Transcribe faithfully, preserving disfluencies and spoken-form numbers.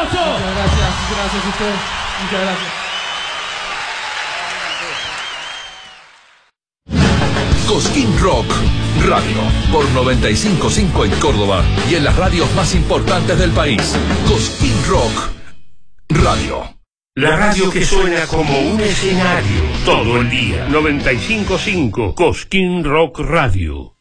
aplauso. Muchas gracias, gracias a usted. Muchas gracias. Cosquín Rock Radio, por noventa y cinco punto cinco en Córdoba y en las radios más importantes del país. Cosquín Rock Radio. La radio que suena como un escenario todo el día. noventa y cinco punto cinco Cosquín Rock Radio.